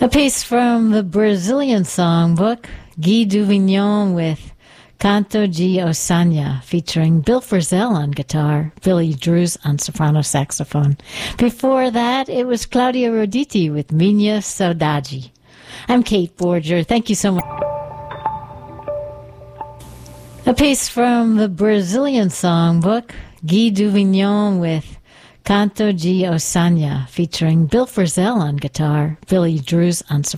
A piece from the Brazilian songbook, Guy Duvignon with Canto de Ossanha, featuring Bill Frisell on guitar, Billy Drews on soprano saxophone. Before that, it was Claudia Roditi with Minha Saudade. I'm Kate Borger. Thank you so much. A piece from the Brazilian songbook, Guy Duvignon with Canto de Ossanha, featuring Bill Frisell on guitar, Billy Drews on soprano.